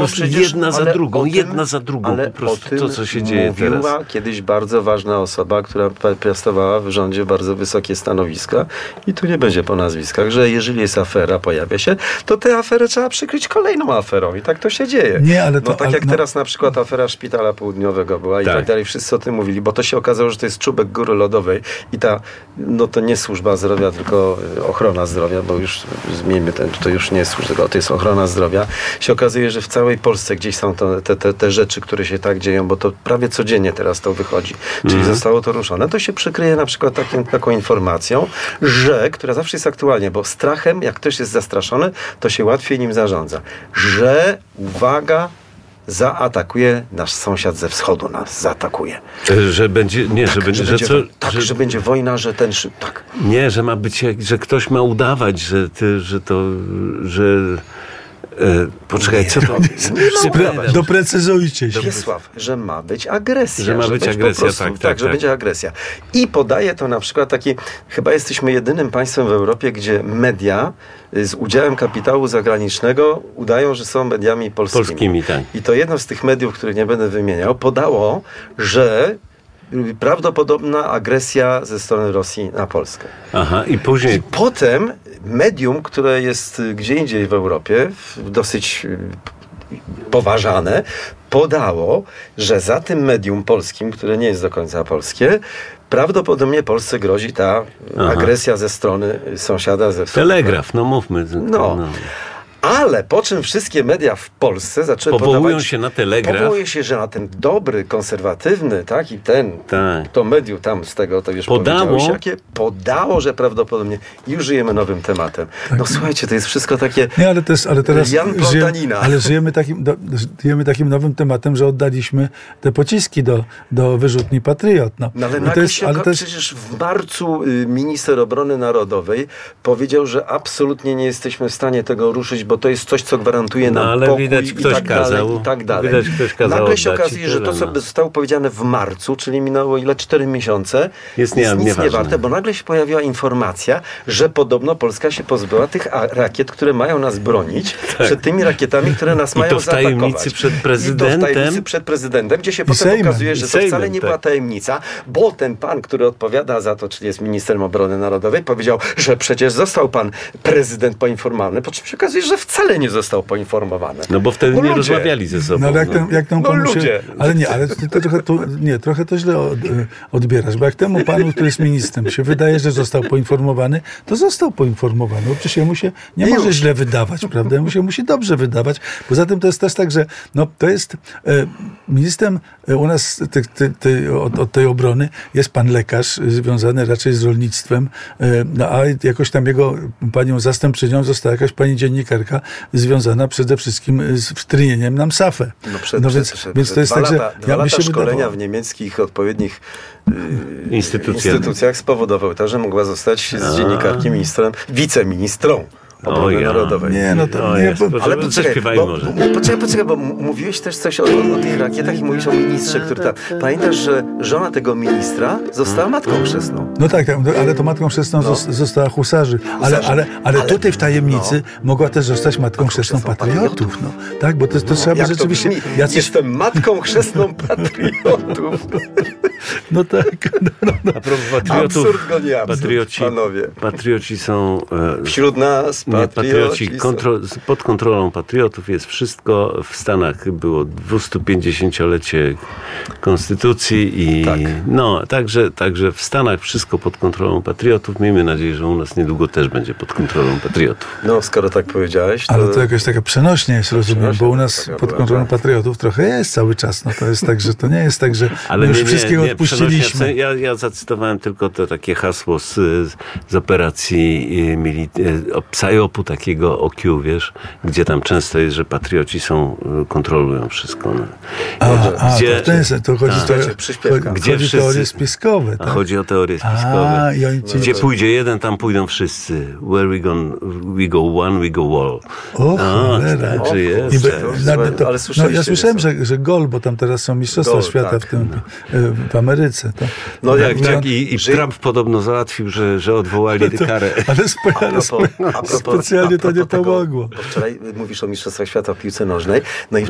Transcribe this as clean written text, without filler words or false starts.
prostu jedna za drugą. Ale po prostu o tym to, co się dzieje teraz. mówiła kiedyś bardzo ważna osoba, która piastowała w rządzie bardzo wysokie stanowiska i tu nie będzie po nazwiskach, że jeżeli jest afera, pojawia się, to tę aferę trzeba przykryć kolejną aferą i tak to się dzieje. Nie, ale to, teraz na przykład afera Szpitala Południowego była i tak dalej, wszyscy o tym mówili, bo to się okazało, że to jest czubek góry lodowej i to nie służba zdrowia, tylko ochrona zdrowia, bo już zmieńmy to już nie jest służba, to jest ochrona zdrowia. Się okazuje, że w całej Polsce gdzieś są te rzeczy, które się tak dzieją, bo to prawie codziennie teraz to wychodzi. Czyli zostało to ruszone. To się przykryje na przykład taką informacją, która zawsze jest aktualnie, bo strachem, jak ktoś jest zastraszony, to się łatwiej nim zarządza. Że, uwaga, zaatakuje nasz sąsiad ze wschodu, nas zaatakuje. Że będzie, że będzie wojna, że ten tak. Nie, że ma być, że ktoś ma udawać, poczekaj, co to? Doprecyzujcie się. Wiesław, że ma być agresja. Że ma być agresja, tak. Że będzie agresja. I podaje to na przykład chyba jesteśmy jedynym państwem w Europie, gdzie media z udziałem kapitału zagranicznego udają, że są mediami polskimi. Tak. I to jedno z tych mediów, których nie będę wymieniał, podało, że prawdopodobna agresja ze strony Rosji na Polskę. Aha, i później... I potem medium, które jest gdzie indziej w Europie, dosyć poważane, podało, że za tym medium polskim, które nie jest do końca polskie, prawdopodobnie Polsce grozi ta agresja ze strony sąsiada ze wschodu. Telegraf, mówmy. Ale po czym wszystkie media w Polsce zaczęły powołują się na Telegraf. Powołuje się, że na ten dobry, konserwatywny, tak, i to medium tam z tego, to już podało, że prawdopodobnie już żyjemy nowym tematem. Tak. No słuchajcie, to jest wszystko takie ale teraz Jan Plątanina. Ale żyjemy takim nowym tematem, że oddaliśmy te pociski do wyrzutni Patriot. Przecież w marcu minister obrony narodowej powiedział, że absolutnie nie jesteśmy w stanie tego ruszyć, bo to jest coś, co gwarantuje nam pokój i tak dalej. Nagle się okazuje, że to, co zostało powiedziane w marcu, czyli minęło 4 miesiące, jest nic nie warte, bo nagle się pojawiła informacja, że podobno Polska się pozbyła tych rakiet, które mają nas bronić przed tymi rakietami, które nas mają zaatakować. I to w tajemnicy przed prezydentem, gdzie się potem okazuje, że to wcale nie była tajemnica, bo ten pan, który odpowiada za to, czyli jest ministrem obrony narodowej, powiedział, że przecież został pan prezydent poinformowany, po czym się okazuje, że wcale nie został poinformowany. No bo wtedy nie rozmawiali ze sobą. Trochę to źle odbierasz, bo jak temu panu, który jest ministrem, się wydaje, że został poinformowany, to został poinformowany. Bo przecież jemu się nie może źle wydawać, prawda? Jemu się musi dobrze wydawać. Poza tym to jest też tak, że to jest ministrem u nas od tej obrony jest pan lekarz związany raczej z rolnictwem, a jakoś tam jego panią zastępczynią została jakaś pani dziennikarka związana przede wszystkim z wtrynieniem nam SAFE. Więc to jest tak, że dwa lata szkolenia w niemieckich odpowiednich instytucjach spowodowały to, że mogła zostać z dziennikarkiem wiceministrą obrony narodowej. Ale poczekaj, bo mówiłeś też coś o tych rakietach i mówisz o ministrze, który tam... Pamiętasz, że żona tego ministra została matką chrzestną? No tak, ale to matką chrzestną została husarzy. Ale tutaj w tajemnicy mogła też zostać matką chrzestną patriotów. Tak, bo to trzeba by rzeczywiście... Jestem matką chrzestną patriotów. No tak. A propos patriotów, absurd go nie absurd, panowie. Patrioci są... wśród nas pod kontrolą patriotów jest wszystko. W Stanach było 250-lecie konstytucji i także w Stanach wszystko pod kontrolą patriotów. Miejmy nadzieję, że u nas niedługo też będzie pod kontrolą patriotów. No, skoro tak powiedziałeś, ale to jakoś taka przenośnie jest, rozumiem, bo u nas pod kontrolą patriotów trochę jest cały czas. To jest tak, że to nie jest tak, że już wszystkiego odpuściliśmy. Ja zacytowałem tylko to takie hasło z operacji PSYOP-u takiego OQ, wiesz, gdzie tam często jest, że patrioci kontrolują wszystko. To chodzi o teorie spiskowe. Tak? Chodzi o teorie spiskowe. Gdzie pójdzie jeden, tam pójdą wszyscy. Where we go one, we go all. Także jest. Ja słyszałem, że gol, bo tam teraz są mistrzostwa świata w Ameryce. I Trump podobno załatwił, że odwołali karę. Ale specjalnie to nie pomogło. Wczoraj mówisz o mistrzostwach świata w piłce nożnej. No i